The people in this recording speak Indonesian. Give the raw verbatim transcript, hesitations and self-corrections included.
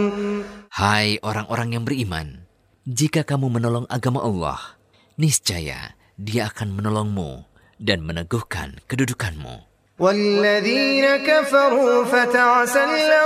Hai orang-orang yang beriman, jika kamu menolong agama Allah, niscaya Dia akan menolongmu dan meneguhkan kedudukanmu. وَالَّذِينَ كَفَرُوا فَتَعْسًا